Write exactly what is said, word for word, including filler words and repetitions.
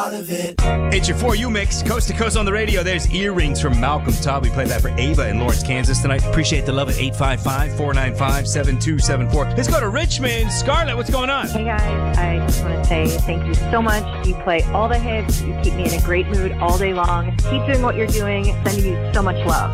It's your For You mix, coast to coast on the radio. There's Earrings from Malcolm Todd. We played that for Ava in Lawrence, Kansas tonight. Appreciate the love at eight five five, four nine five, seven two seven four. Let's go to Richmond. Scarlett, what's going on? Hey guys, I just want to say thank you so much. You play all the hits. You keep me in a great mood all day long. Keep doing what you're doing. Sending you so much love.